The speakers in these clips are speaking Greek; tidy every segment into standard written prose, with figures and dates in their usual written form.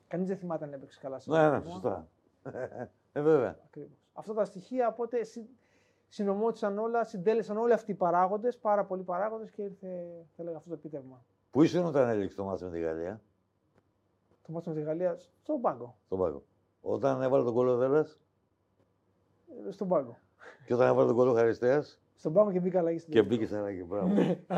Κανείς δεν θυμάται αν έπαιξε καλά σε Ναι, σωστά. Βέβαια. Ακριβώς. Αυτά τα στοιχεία οπότε συνομώτησαν όλα, συντέλεσαν όλοι αυτοί οι παράγοντες, πάρα πολλοί παράγοντες και ήρθε, θα έλεγα, αυτό το επίτευγμα. Πού ήσουν όταν έληξε το μάτσο με τη Γαλλία? Το μάτσο με τη Γαλλία στον πάγκο. Στον πάγκο. Όταν έβαλε τον κόλλο Δέλλας? Στον πάγκο. Και όταν έβαλε τον κόλλο Χαριστέας? Στον πάγκο και μπήκα αλλαγή στην Και μπήκε αλλαγή, μπράβο.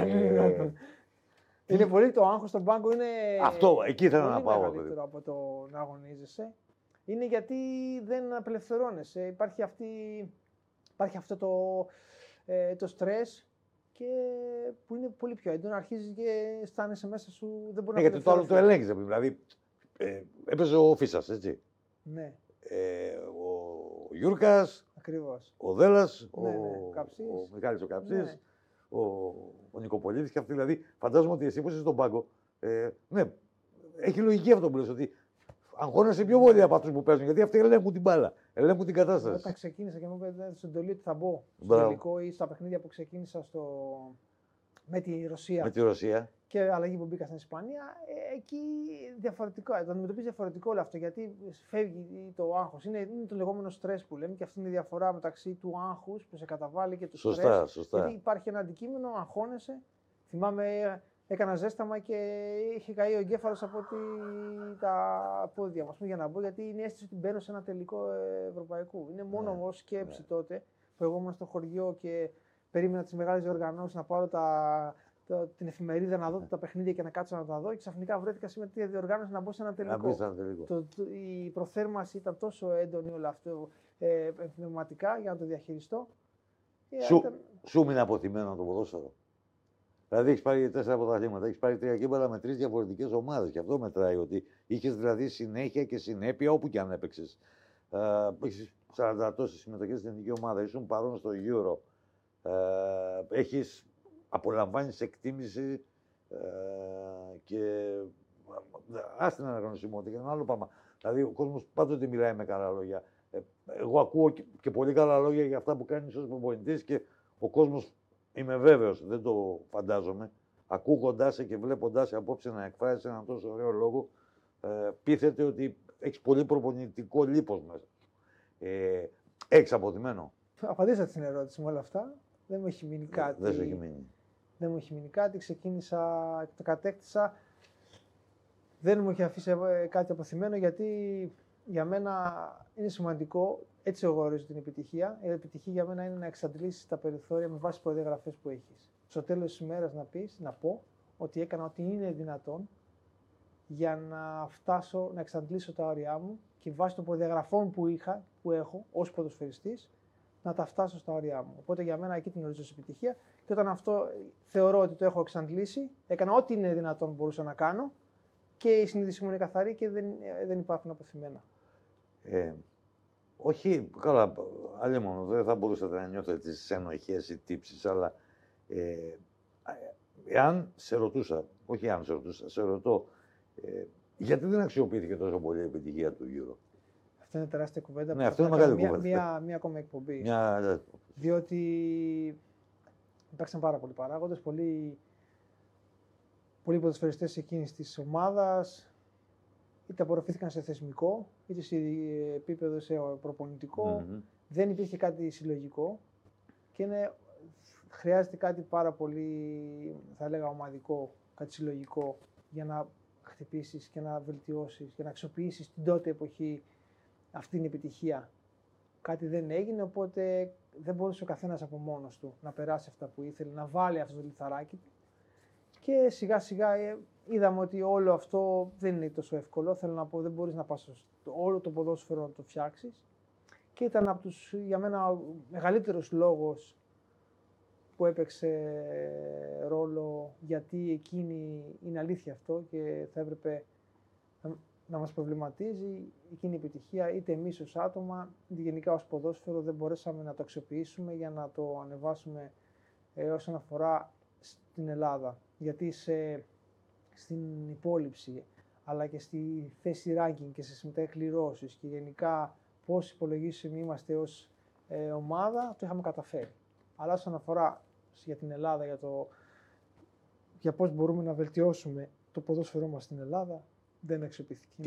Είναι πολύ το άγχος στον πάγκο είναι. Αυτό, εκεί ήθελα να πάω. Μεγαλύτερο από το να αγωνίζεσαι. Είναι γιατί δεν απελευθερώνεσαι. Υπάρχει αυτό το στρες και που είναι πολύ πιο έντονο. Αρχίζεις και αισθάνεσαι μέσα σου. Δεν μπορεί να γιατί το άλλο το ελέγχεις. Δηλαδή, έπαιζε ο Φίσας, έτσι. Ναι. Ο Γιούρκας, ακριβώς. Ο Δέλλας, ναι, ο Μιχάλης ο Καψής, ναι. ο Νικοπολίτης και αυτοί. Δηλαδή, φαντάζομαι ότι εσύ που είσαι στον πάγκο, ναι, έχει λογική αυτό που λες, ότι αγχώνεσαι πιο πολύ από αυτούς που παίζουν, γιατί αυτοί ελέγχουν την μπάλα, ελέγχουν την κατάσταση. Όταν ξεκίνησα και μου είπε στην εντολή ότι θα μπω στο τελικό ή στα παιχνίδια που ξεκίνησα με τη Ρωσία. Με τη Ρωσία. Και αλλαγή που μπήκα στην Ισπανία, εκεί διαφορετικό. Το αντιμετωπίζει διαφορετικό όλο αυτό. Γιατί φεύγει το άγχος. Είναι το λεγόμενο στρες που λέμε και αυτή είναι η διαφορά μεταξύ του άγχους που σε καταβάλει και του στρες. Σωστά. Γιατί υπάρχει ένα αντικείμενο, αγχώνεσαι. Θυμάμαι, έκανα ζέσταμα και είχε καεί ο εγκέφαλος από τα πόδια μου για να μπω. Γιατί είναι η αίσθηση ότι μπαίνω σε ένα τελικό ευρωπαϊκού. Είναι μόνο ως σκέψη τότε που εγώ ήμουν στο χωριό και περίμενα τις μεγάλες διοργανώσεις να πάρω την εφημερίδα να δω τα παιχνίδια και να κάτσω να τα δω. Και ξαφνικά βρέθηκα σήμερα τη διοργάνωση να μπω σε ένα τελικό. Η προθέρμανση ήταν τόσο έντονη όλο αυτό πνευματικά για να το διαχειριστώ. Σου μείνει αποθυμένο το ποδόσφαιρο. Δηλαδή έχει πάρει 4 πρωταθλήματα, έχει πάρει 3 κύπελα με 3 διαφορετικές ομάδες. Και αυτό μετράει ότι είχε δηλαδή συνέχεια και συνέπεια όπου και αν έπαιξε. Έχει 40 τόσες συμμετοχές στην εθνική ομάδα, ήσουν παρόν στο Euro. Απολαμβάνεις εκτίμηση και άστην αναγνωσιμότητα και ένα άλλο πράγμα. Δηλαδή ο κόσμος πάντοτε μιλάει με καλά λόγια. Εγώ ακούω και πολύ καλά λόγια για αυτά που κάνεις ως προπονητής και ο κόσμος, είμαι βέβαιος, δεν το φαντάζομαι, ακούγοντάς σε και βλέποντάς σε απόψε να εκφράζεις έναν τόσο ωραίο λόγο, πείθεται ότι έχεις πολύ προπονητικό λίπος μέσα. Έχεις αποθυμένο. Απαντήσατε στην ερώτηση με όλα αυτά. Δεν μου έχει μείνει κάτι. Δεν σου έχει μείνει. Δεν μου έχει μείνει κάτι. Ξεκίνησα και το κατέκτησα. Δεν μου έχει αφήσει κάτι αποθυμένο γιατί για μένα είναι σημαντικό. Έτσι εγώ ορίζω την επιτυχία. Η επιτυχία για μένα είναι να εξαντλήσεις τα περιθώρια με βάση τις προδιαγραφές που έχεις. Στο τέλος της ημέρας να πω ότι έκανα ό,τι είναι δυνατόν για να φτάσω να εξαντλήσω τα όρια μου και βάσει των προδιαγραφών που έχω ως ποδοσφαιριστής να τα φτάσω στα όρια μου. Οπότε για μένα εκεί την ορίζω ως επιτυχία και όταν αυτό θεωρώ ότι το έχω εξαντλήσει, έκανα ό,τι είναι δυνατόν που μπορούσα να κάνω και η συνείδηση μου είναι καθαρή και δεν υπάρχουν αποθυμένα. Όχι, καλά, αλλήμον, δεν θα μπορούσατε να νιώθετε τις ενοχές ή τύψεις, αλλά εάν σε ρωτούσα, όχι αν σε ρωτούσα, σε ρωτώ, γιατί δεν αξιοποιήθηκε τόσο πολύ η επιτυχία του Euro? Αυτό είναι τεράστια κουβέντα. Ναι, αυτό είναι μεγάλη κουβέντα. Μία ακόμα εκπομπή. Μια... Διότι υπάρξαν πάρα πολλοί παράγοντες, πολλοί ποδοσφαιριστές εκείνης της ομάδας, είτε απορροφήθηκαν σε θεσμικό, είτε σε επίπεδο σε προπονητικό. Δεν υπήρχε κάτι συλλογικό και χρειάζεται κάτι πάρα πολύ, θα έλεγα, ομαδικό, κάτι συλλογικό για να χτυπήσεις και να βελτιώσεις και να αξιοποιήσεις την τότε εποχή αυτή την επιτυχία. Κάτι δεν έγινε, οπότε δεν μπορούσε ο καθένας από μόνος του να περάσει αυτά που ήθελε, να βάλει αυτό το λιθαράκι του. Και σιγά σιγά είδαμε ότι όλο αυτό δεν είναι τόσο εύκολο. Θέλω να πω, δεν μπορείς να πας όλο το ποδόσφαιρο να το φτιάξεις. Και ήταν από τους, για μένα, ο μεγαλύτερος λόγος που έπαιξε ρόλο, γιατί εκείνη είναι αλήθεια αυτό και θα έπρεπε να μας προβληματίζει εκείνη η επιτυχία, είτε εμείς ως άτομα, είτε γενικά ως ποδόσφαιρο δεν μπορέσαμε να το αξιοποιήσουμε για να το ανεβάσουμε όσον αφορά στην Ελλάδα. Γιατί στην υπόλοιψη, αλλά και στη θέση ranking και σε συμμετακληρώσεις και γενικά πώς υπολογίσιμοι είμαστε ως ομάδα, το είχαμε καταφέρει. Αλλά όσον αφορά για την Ελλάδα, για πώς μπορούμε να βελτιώσουμε το ποδόσφαιρό μας στην Ελλάδα, δεν αξιοποιήθηκε.